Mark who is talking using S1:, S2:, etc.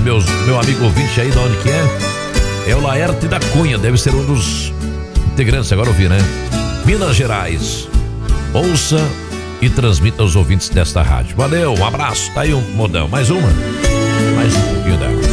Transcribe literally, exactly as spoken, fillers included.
S1: meus, meu amigo ouvinte aí, de onde que é? É o Laerte da Cunha, deve ser um dos integrantes, agora ouvi, né? Minas Gerais. Ouça e transmita aos ouvintes desta rádio. Valeu, um abraço. Tá aí um modão. Mais uma? Mais um pouquinho dela.